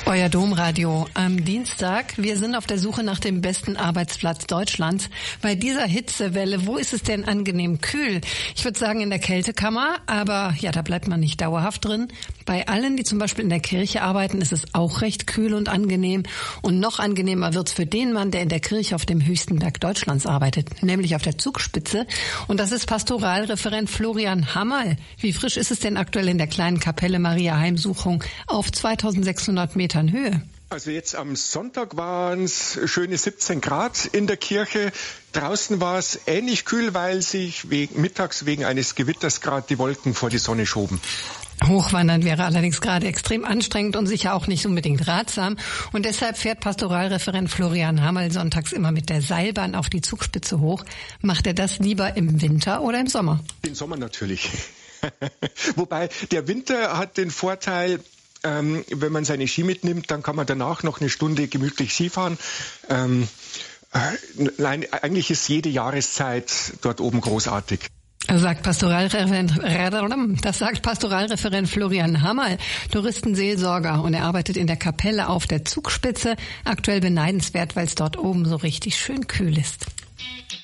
Euer Domradio am Dienstag. Wir sind auf der Suche nach dem besten Arbeitsplatz Deutschlands. Bei dieser Hitzewelle, wo ist es denn angenehm kühl? Ich würde sagen in der Kältekammer, aber ja, da bleibt man nicht dauerhaft drin. Bei allen, die zum Beispiel in der Kirche arbeiten, ist es auch recht kühl und angenehm. Und noch angenehmer wird's für den Mann, der in der Kirche auf dem höchsten Berg Deutschlands arbeitet, nämlich auf der Zugspitze. Und das ist Pastoralreferent Florian Hammerl. Wie frisch ist es denn aktuell in der kleinen Kapelle Maria Heimsuchung auf 2600 Metern Höhe? Also jetzt am Sonntag waren es schöne 17 Grad in der Kirche. Draußen war es ähnlich kühl, weil sich mittags wegen eines Gewitters gerade die Wolken vor die Sonne schoben. Hochwandern wäre allerdings gerade extrem anstrengend und sicher auch nicht unbedingt ratsam. Und deshalb fährt Pastoralreferent Florian Hammerl sonntags immer mit der Seilbahn auf die Zugspitze hoch. Macht er das lieber im Winter oder im Sommer? Im Sommer natürlich. Wobei der Winter hat den Vorteil, wenn man seine Ski mitnimmt, dann kann man danach noch eine Stunde gemütlich Skifahren. Nein, eigentlich ist jede Jahreszeit dort oben großartig. Das sagt Pastoralreferent Florian Hammerl, Touristenseelsorger, und er arbeitet in der Kapelle auf der Zugspitze. Aktuell beneidenswert, weil es dort oben so richtig schön kühl ist.